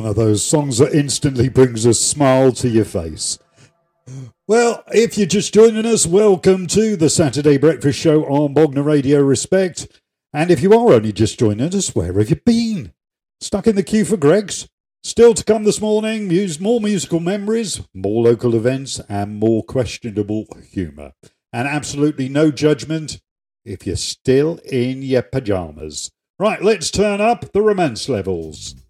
of those songs that instantly brings a smile to your face. Well, if you're just joining us, welcome to the Saturday Breakfast Show on Bognor Radio Respect. And if you are only just joining us, where have you been? Stuck in the queue for Greggs? Still to come this morning, more musical memories, more local events, and more questionable humour. And absolutely no judgment if you're still in your pyjamas. Right, let's turn up the romance levels.